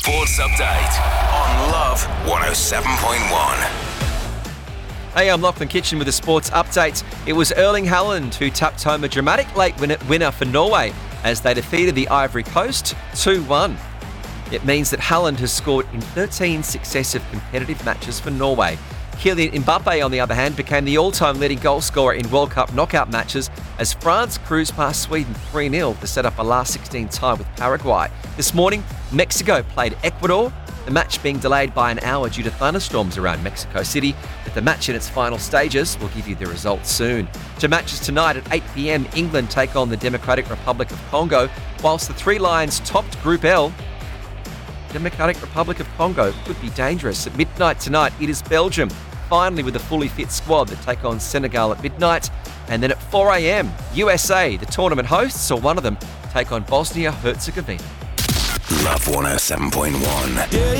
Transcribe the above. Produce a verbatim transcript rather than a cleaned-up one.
Sports Update on Love one oh seven point one. Hey, I'm Lachlan Kitchen with a sports update. It was Erling Haaland who tapped home a dramatic late winner for Norway as they defeated the Ivory Coast two one. It means that Haaland has scored in thirteen successive competitive matches for Norway. Kylian Mbappe, on the other hand, became the all-time leading goal scorer in World Cup knockout matches as France cruised past Sweden three nil to set up a last sixteen tie with Paraguay. This morning, Mexico played Ecuador, the match being delayed by an hour due to thunderstorms around Mexico City. With the match in its final stages, we'll give you the results soon. To matches tonight at eight p.m, England take on the Democratic Republic of Congo, whilst the Three Lions topped Group L. Democratic Republic of Congo could be dangerous. At midnight tonight, it is Belgium, finally with a fully fit squad, that take on Senegal at midnight. And then at four a.m, U S A, the tournament hosts, or one of them, take on Bosnia-Herzegovina. Love one oh seven point one.